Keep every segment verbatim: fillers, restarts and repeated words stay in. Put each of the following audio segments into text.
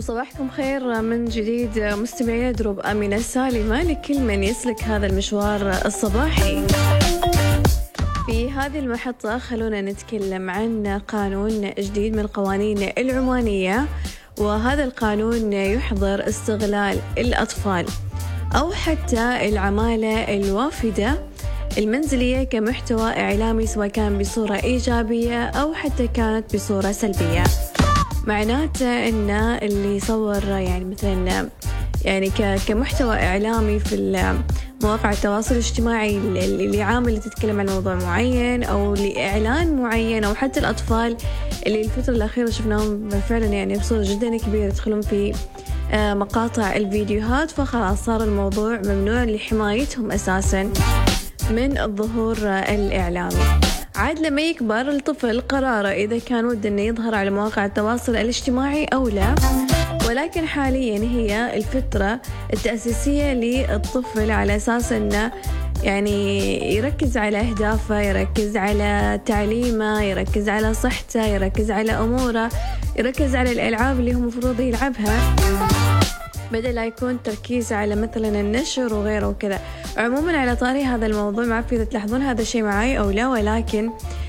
وصباحكم خير من جديد مستمعينا دروب آمنة سالمة لكل من يسلك هذا المشوار الصباحي. في هذه المحطة خلونا نتكلم عن قانون جديد من القوانين العمانية، وهذا القانون يحظر استغلال الأطفال أو حتى العمالة الوافدة المنزلية كمحتوى إعلامي، سواء كان بصورة إيجابية أو حتى كانت بصورة سلبية. معناته إن اللي يصور يعني مثلا يعني كمحتوى إعلامي في مواقع التواصل الاجتماعي اللي عامل اللي تتكلم عن موضوع معين أو لإعلان معين، أو حتى الأطفال اللي الفترة الأخيرة شفناهم فعلا يعني بصورة جدا كبيرة يدخلون في مقاطع الفيديوهات، فخلاص صار الموضوع ممنوع لحمايتهم أساسا من الظهور الإعلامي. عاد لما يكبر الطفل قراره إذا كان وده إنه يظهر على مواقع التواصل الاجتماعي أو لا، ولكن حاليا هي الفترة التأسيسية للطفل على أساس إنه يعني يركز على أهدافه، يركز على تعليمه، يركز على صحته، يركز على أموره، يركز على الألعاب اللي هو مفروض يلعبها، بدل لا يكون تركيز على مثلا النشر وغيره وكذا. عموما على طاري هذا الموضوع، ما أعرف إذا تلاحظون هذا الشيء معي أو لا، ولكن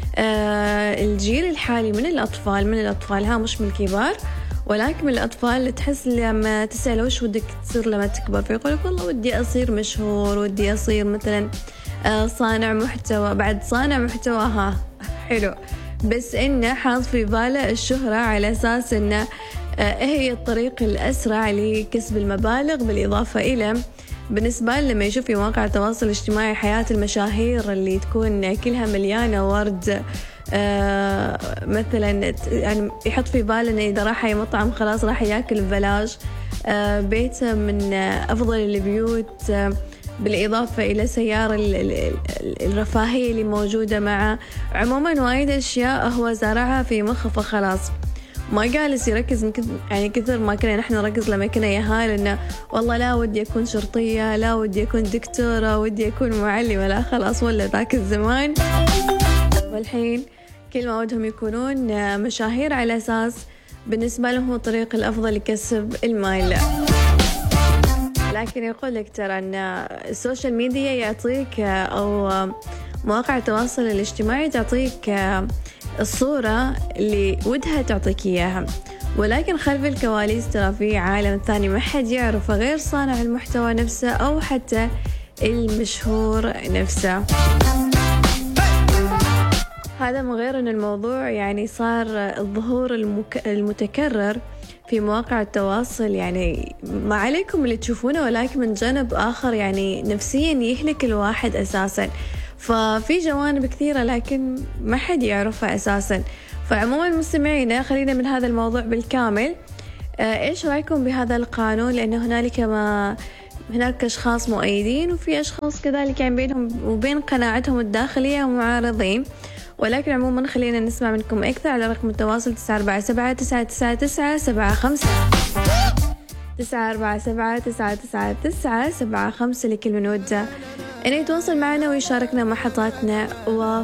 آه الجيل الحالي من الأطفال من الأطفال ها مش من الكبار، ولكن من الأطفال تحس لما تسأل وش ودك تصير لما تكبر، فيقولك والله ودي أصير مشهور، ودي أصير مثلا آه صانع محتوى. بعد صانع محتوى ها حلو، بس إنه حاط في باله الشهرة على أساس إنه آه هي الطريق الأسرع لكسب المبالغ، بالإضافة إلى بالنسبة لي لما يشوف في مواقع التواصل الاجتماعي حياة المشاهير اللي تكون كلها مليانة ورد، آه مثلا يعني يحط في باله إنه إذا راح أي مطعم خلاص راح يأكل ببلاش، آه بيته من آه أفضل البيوت، آه بالإضافة إلى سيارة الرفاهية اللي موجودة معه. عموما وايد أشياء هو زارعها في مخه، فخلاص ما جالس يركز. يعني كثر ما كنا نحن نركز لما كنا يهال إنه والله لا ودي أكون شرطية، لا ودي أكون دكتورة، ودي أكون معلمة، لا خلاص ولا ذاك الزمان. والحين كل ما ودهم يكونون مشاهير على أساس بالنسبة لهم هو الطريق الأفضل لكسب المال. لكن يقول لك ترى أن السوشيال ميديا يعطيك أو مواقع التواصل الاجتماعي تعطيك الصورة اللي ودها تعطيك إياها، ولكن خلف الكواليس ترى في عالم ثاني ما حد يعرفه غير صانع المحتوى نفسه أو حتى المشهور نفسه. هذا من غير أن الموضوع يعني صار الظهور المك... المتكرر في مواقع التواصل، يعني ما عليكم اللي تشوفونه، ولكن من جانب آخر يعني نفسيا يهلك الواحد أساسا. ففي جوانب كثيرة لكن ما حد يعرفها أساسا. فعموما مستمعينا خلينا من هذا الموضوع بالكامل، آه إيش رأيكم بهذا القانون؟ لأنه هنالك ما هناك أشخاص مؤيدين وفي أشخاص كذلك يعني بينهم وبين قناعتهم الداخلية معارضين، ولكن عموما خلينا نسمع منكم أكثر على رقم التواصل تسعة أربعة سبعة تسعة تسعة تسعة سبعة خمسة تسعة أربعة سبعة تسعة تسعة تسعة سبعة خمسة لكل من وده أن يتواصل معنا ويشاركنا محطاتنا و